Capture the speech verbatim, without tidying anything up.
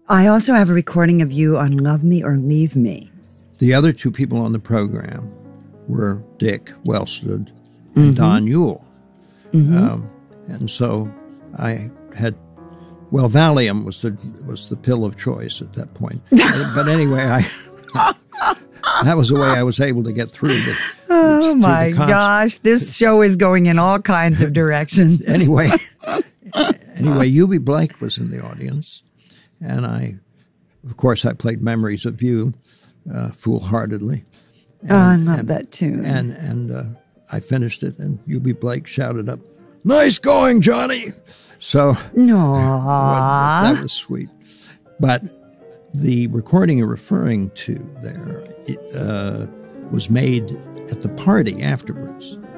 I also have a recording of you on Love Me or Leave Me. The other two people on the program were Dick Wellstead and mm-hmm. Don Yule. Mm-hmm. Um, and so I had, well, Valium was the was the pill of choice at that point. But anyway, I that was the way I was able to get through the Oh, through my the gosh. This show is going in all kinds of directions. Anyway, anyway, Eubie Blake was in the audience. And I, of course, I played Memories of You uh, foolhardily. And, oh, I love and, that tune. And, and uh, I finished it, and Eubie Blake shouted up, "Nice going, Johnny!" So no, that was sweet. But the recording you're referring to there it, uh, was made at the party afterwards.